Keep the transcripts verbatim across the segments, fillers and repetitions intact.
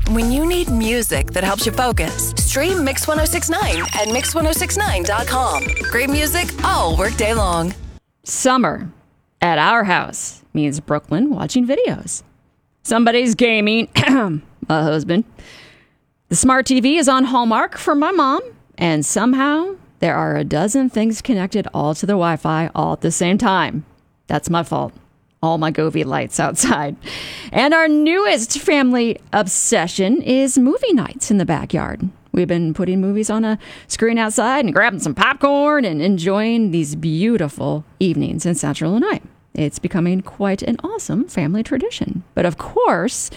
When you need music that helps you focus, stream Mix one oh six point nine at mix one oh six nine dot com. Great music all workday long. Summer at our house means Brooklyn watching videos. Somebody's gaming, my husband. The smart T V is on Hallmark for my mom, and somehow there are a dozen things connected all to the Wi-Fi all at the same time. That's my fault. All my Govee lights outside. And our newest family obsession is movie nights in the backyard. We've been putting movies on a screen outside and grabbing some popcorn and enjoying these beautiful evenings in Central Illinois. It's becoming quite an awesome family tradition. But of course,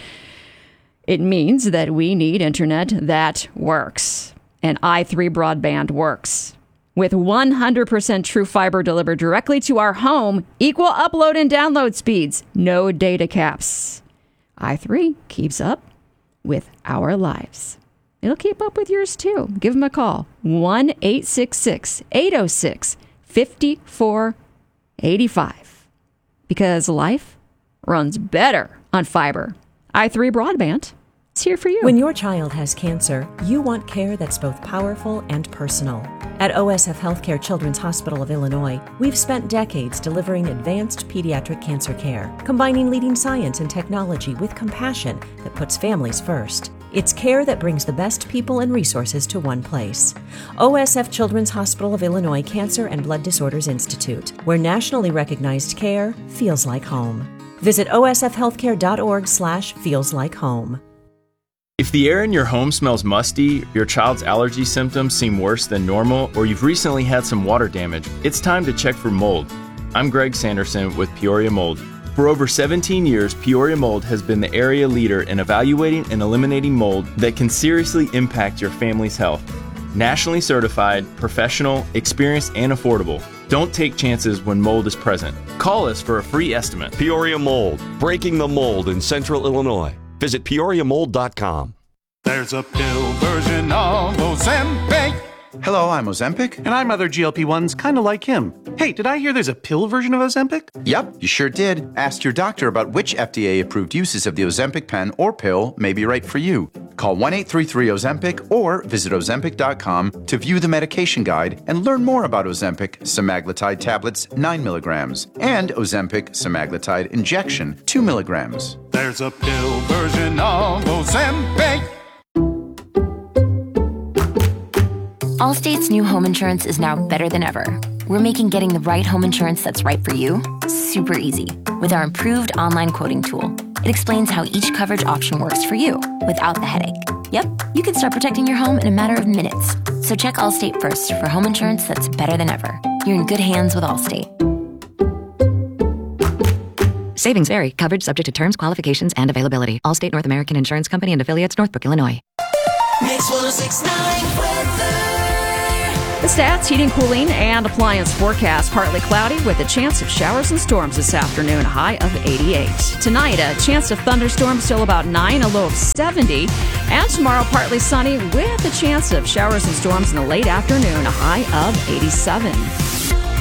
it means that we need internet that works. And i three broadband works. With one hundred percent true fiber delivered directly to our home, equal upload and download speeds, no data caps. i three keeps up with our lives. It'll keep up with yours too. Give them a call. one eight six six, eight oh six, five four eight five. Because life runs better on fiber. i three broadband. It's here for you. When your child has cancer, you want care that's both powerful and personal. At O S F Healthcare Children's Hospital of Illinois, we've spent decades delivering advanced pediatric cancer care, combining leading science and technology with compassion that puts families first. It's care that brings the best people and resources to one place. O S F Children's Hospital of Illinois Cancer and Blood Disorders Institute, where nationally recognized care feels like home. Visit osfhealthcare.org slash feels like home. If the air in your home smells musty, your child's allergy symptoms seem worse than normal, or you've recently had some water damage, it's time to check for mold. I'm Greg Sanderson with Peoria Mold. For over seventeen years, Peoria Mold has been the area leader in evaluating and eliminating mold that can seriously impact your family's health. Nationally certified, professional, experienced, and affordable. Don't take chances when mold is present. Call us for a free estimate. Peoria Mold, breaking the mold in Central Illinois. Visit peoria mold dot com. There's a pill version of Ozempic. Hello, I'm Ozempic. And I'm other G L P ones kind of like him. Hey, did I hear there's a pill version of Ozempic? Yep, you sure did. Ask your doctor about which F D A-approved uses of the Ozempic pen or pill may be right for you. Call one eight three three Ozempic or visit ozempic dot com to view the medication guide and learn more about Ozempic semaglutide tablets nine milligrams and Ozempic semaglutide injection two milligrams. There's a pill version of Ozempic. Allstate's new home insurance is now better than ever. We're making getting the right home insurance that's right for you super easy with our improved online quoting tool. It explains how each coverage option works for you without the headache. Yep, you can start protecting your home in a matter of minutes. So check Allstate first for home insurance that's better than ever. You're in good hands with Allstate. Savings vary. Coverage subject to terms, qualifications, and availability. Allstate North American Insurance Company and affiliates, Northbrook, Illinois. Mix one oh six point nine weather. The stats, heating, cooling, and appliance forecast. Partly cloudy with a chance of showers and storms this afternoon, a high of eighty-eight. Tonight, a chance of thunderstorms till about nine, a low of seventy. And tomorrow, partly sunny with a chance of showers and storms in the late afternoon, a high of eighty-seven.